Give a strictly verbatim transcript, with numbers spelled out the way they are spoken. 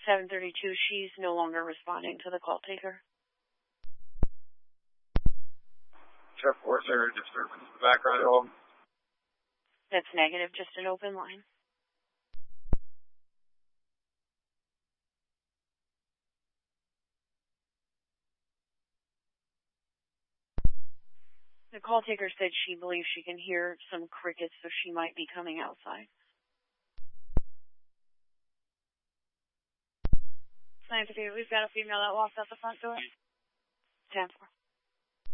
seven thirty-two, she's no longer responding to the call taker. Jeff Force, area disturbance in the background at all? That's negative, just an open line. The call taker said she believes she can hear some crickets, so she might be coming outside. nine fifty, we've got a female that walks out the front door. ten four.